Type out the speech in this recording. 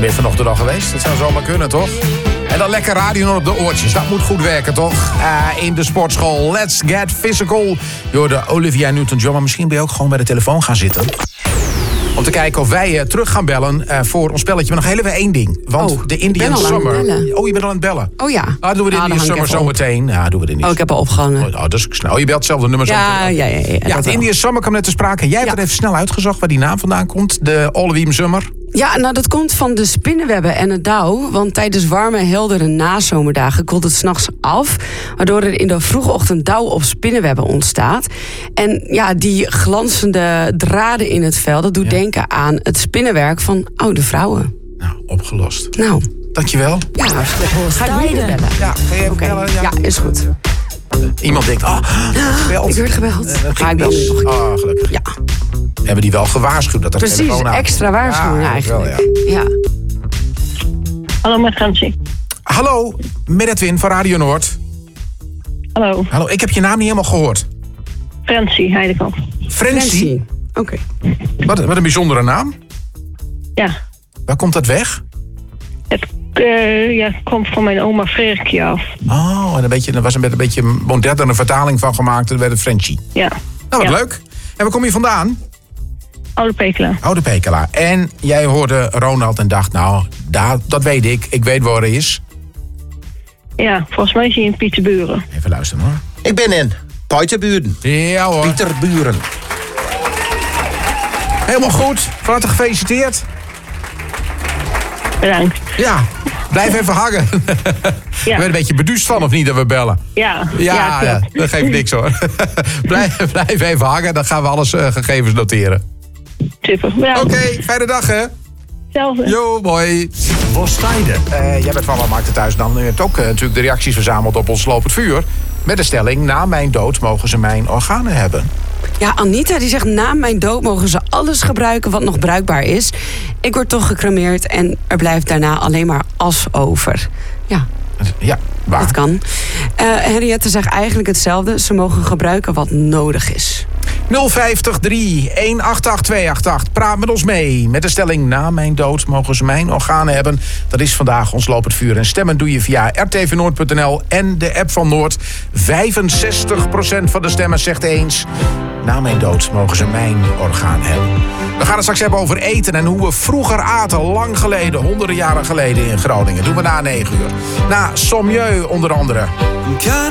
ben je vanochtend al geweest. Dat zou zomaar kunnen, toch? En dan lekker radio op de oortjes. Dat moet goed werken, toch? In de sportschool. Let's get physical. Je hoorde Olivia Newton-John. Maar misschien ben je ook gewoon bij de telefoon gaan zitten. Om te kijken of wij terug gaan bellen voor ons spelletje. Maar nog heel even één ding. Want de Indian Summer... Oh, je bent al aan het bellen? Oh ja. Doen we de Indian Summer zo meteen? Ja, doen we dit niet. Oh, ik heb al opgehangen. Dat is snel. Je belt hetzelfde nummer zo meteen. Ja, de Indian Summer kwam net te sprake. Jij hebt het even snel uitgezocht waar die naam vandaan komt. De Olivia Summer. Ja, nou dat komt van de spinnenwebben en het dauw. Want tijdens warme, heldere nazomerdagen koelt het 's nachts af. Waardoor er in de vroege ochtend dauw op spinnenwebben ontstaat. En ja, die glanzende draden in het vel, dat doet denken aan het spinnenwerk van oude vrouwen. Nou, opgelost. Nou. Dankjewel. Ja, ga ik weer bellen? Ja, ga je even bellen? Ja, is goed. Iemand denkt, gebeld. Ik werd gebeld. Ga ik bellen nog een keer. Gelukkig. Ja. Hebben die wel gewaarschuwd dat er precies, telefoon aan... extra waarschuwing eigenlijk. Wel, ja. Hallo, met Francie. Hallo, met Edwin van Radio Noord. Hallo. Hallo, ik heb je naam niet helemaal gehoord. Francie Heidekamp. Francie? Oké. Wat een bijzondere naam. Ja. Waar komt dat weg? Het komt van mijn oma Freertje af. Oh, en er was een beetje moderne vertaling van gemaakt. En werd het Francie. Ja. Nou, wat leuk. En waar kom je vandaan? Oude Pekela. Oude Pekela. En jij hoorde Ronald en dacht, nou, dat weet ik. Ik weet waar hij is. Ja, volgens mij is hij in Pieterburen. Even luisteren hoor. Ik ben in Pieterburen. Ja hoor. Pieterburen. Helemaal goed. Van harte gefeliciteerd. Bedankt. Ja, blijf even hangen. Ja. Ik ben een beetje beduust van of niet dat we bellen. Ja, dat geeft niks hoor. blijf even hangen, dan gaan we alles gegevens noteren. Super, bedankt. Oké, fijne dag hè. Hetzelfde. Jo, mooi. Vostijden. Jij bent van Wat Maakt Het Thuis dan. U hebt ook natuurlijk de reacties verzameld op ons Lopend Vuur. Met de stelling, na mijn dood mogen ze mijn organen hebben. Ja, Anita die zegt, na mijn dood mogen ze alles gebruiken wat nog bruikbaar is. Ik word toch gecremeerd en er blijft daarna alleen maar as over. Ja, waar? Dat kan. Henriette zegt eigenlijk hetzelfde. Ze mogen gebruiken wat nodig is. 050 188 288. Praat met ons mee. Met de stelling, na mijn dood mogen ze mijn organen hebben. Dat is vandaag ons Lopend Vuur. En stemmen doe je via rtvnoord.nl en de app van Noord. 65% van de stemmen zegt eens, na mijn dood mogen ze mijn orgaan hebben. We gaan het straks hebben over eten en hoe we vroeger aten. Lang geleden, honderden jaren geleden in Groningen. Doen we na 9 uur. Na Sommieu onder andere.